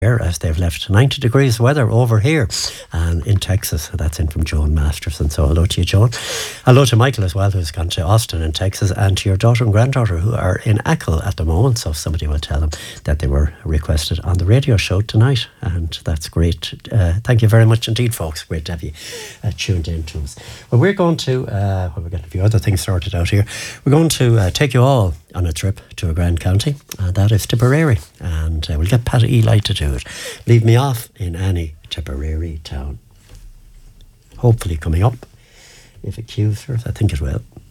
as they've left 90 degrees weather over here and in Texas. That's in from Joan Masterson. So hello to you, Joan. Hello to Michael as well, who's gone to Austin in Texas, and to your daughter and granddaughter who are in Achill at the moment. So somebody will tell them that they were requested on the radio show tonight, and that's great. Thank you very much indeed, folks. Great to have you tuned in to us. Well, we're going to, we're getting a few other things sorted out here. We're going to take you all on a trip to a grand county, and that is Tipperary, and we'll get Pat Eli to do it. Leave me off in any Tipperary town. Hopefully coming up, if it cues her, I think it will.